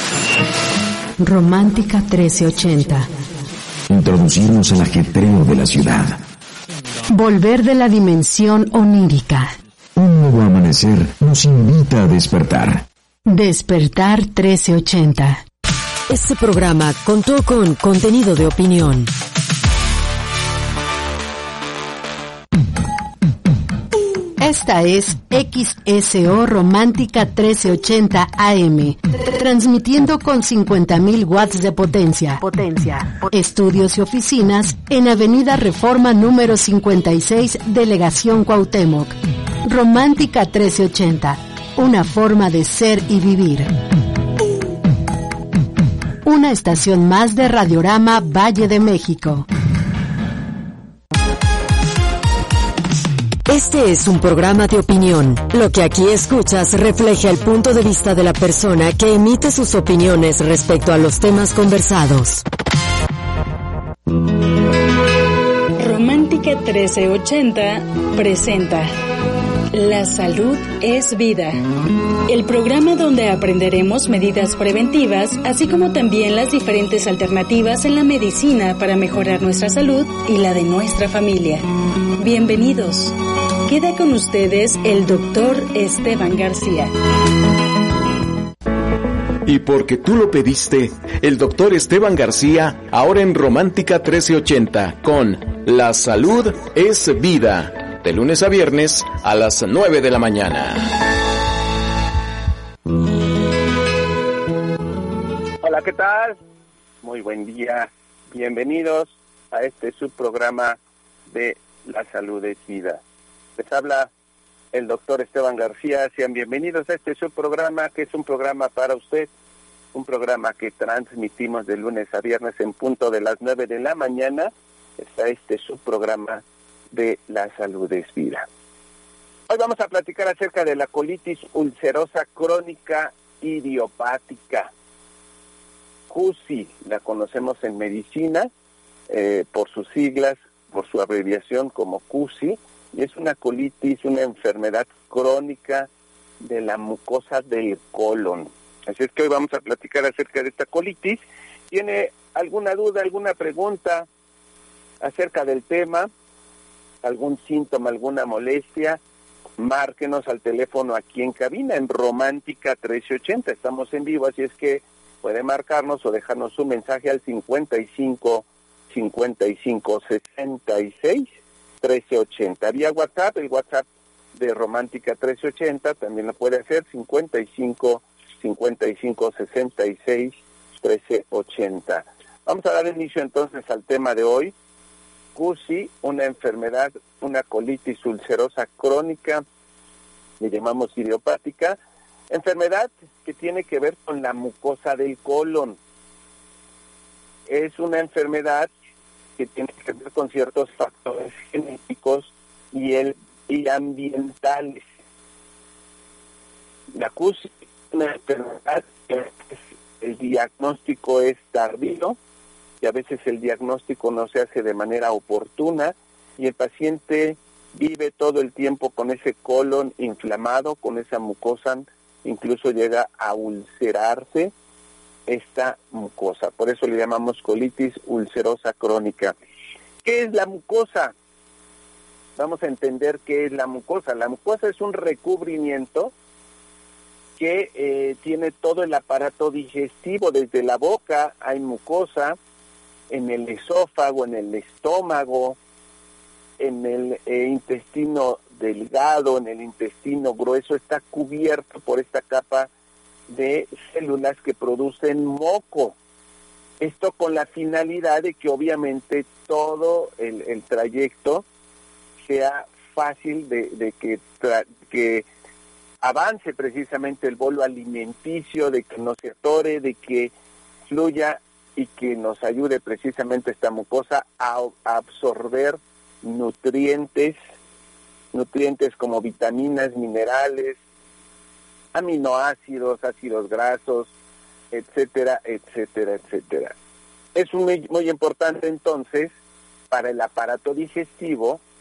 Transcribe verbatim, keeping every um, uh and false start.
Romántica trece ochenta. Introducirnos al ajetreo de la ciudad. Volver de la dimensión onírica. Un nuevo amanecer nos invita a despertar. Despertar trece ochenta. Este programa contó con contenido de opinión. Esta es X S O Romántica trece ochenta A M, transmitiendo con cincuenta mil watts de potencia. Potencia. Estudios y oficinas en Avenida Reforma número cincuenta y seis, Delegación Cuauhtémoc. Romántica trece ochenta, una forma de ser y vivir. Una estación más de Radiorama Valle de México. Este es un programa de opinión. Lo que aquí escuchas refleja el punto de vista de la persona que emite sus opiniones respecto a los temas conversados. Romántica trece ochenta presenta La salud es vida. El programa donde aprenderemos medidas preventivas, así como también las diferentes alternativas en la medicina para mejorar nuestra salud y la de nuestra familia. Bienvenidos. Queda con ustedes el doctor Esteban García. Y porque tú lo pediste, el doctor Esteban García, ahora en Romántica trece ochenta, con La salud es vida, de lunes a viernes a las nueve de la mañana. Hola, ¿qué tal? Muy buen día. Bienvenidos a este subprograma de La salud es vida. Les habla el doctor Esteban García. Sean bienvenidos a este subprograma, que es un programa para usted, un programa que transmitimos de lunes a viernes en punto de las nueve de la mañana. Está este subprograma de La salud es vida. Hoy vamos a platicar acerca de la colitis ulcerosa crónica idiopática. C U S I, la conocemos en medicina eh, por sus siglas, por su abreviación como C U S I. Y es una colitis, una enfermedad crónica de la mucosa del colon. Así es que hoy vamos a platicar acerca de esta colitis. ¿Tiene alguna duda, alguna pregunta acerca del tema? ¿Algún síntoma, alguna molestia? Márquenos al teléfono aquí en cabina, en Romántica trece ochenta. Estamos en vivo, así es que puede marcarnos o dejarnos un mensaje al cincuenta y cinco, cincuenta y cinco, sesenta y seis, trece ochenta. Vía WhatsApp, el WhatsApp de Romántica trece ochenta también lo puede hacer, cincuenta y cinco, cincuenta y cinco, sesenta y seis, trece ochenta. Vamos a dar inicio entonces al tema de hoy. C U S I, una enfermedad, una colitis ulcerosa crónica, le llamamos idiopática, enfermedad que tiene que ver con la mucosa del colon. Es una enfermedad que tiene que ver con ciertos factores genéticos y, el, y ambientales. La C U S I es una enfermedad que el diagnóstico es tardío, y a veces el diagnóstico no se hace de manera oportuna, y el paciente vive todo el tiempo con ese colon inflamado, con esa mucosa, incluso llega a ulcerarse esta mucosa. Por eso le llamamos colitis ulcerosa crónica. ¿Qué es la mucosa? Vamos a entender qué es la mucosa. La mucosa es un recubrimiento que eh, tiene todo el aparato digestivo. Desde la boca hay mucosa, en el esófago, en el estómago, en el eh, intestino delgado, en el intestino grueso, está cubierto por esta capa de células que producen moco. Esto con la finalidad de que obviamente todo el, el trayecto sea fácil de, de que, tra- que avance precisamente el bolo alimenticio, de que no se atore, de que fluya y que nos ayude precisamente esta mucosa a, a absorber nutrientes, nutrientes como vitaminas, minerales, aminoácidos, ácidos grasos, etcétera, etcétera, etcétera. Es muy, muy importante entonces para el aparato digestivo